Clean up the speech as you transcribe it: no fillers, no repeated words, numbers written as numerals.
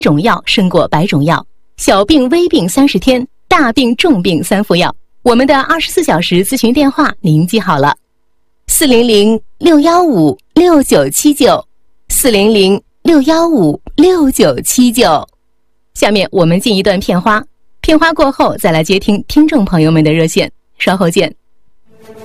种药胜过百种药，小病微病30天，大病重病3副药。我们的24小时咨询电话您记好了，400-615-6979，400-615-6979。下面我们进一段片花，片花过后再来接听听众朋友们的热线，稍后见。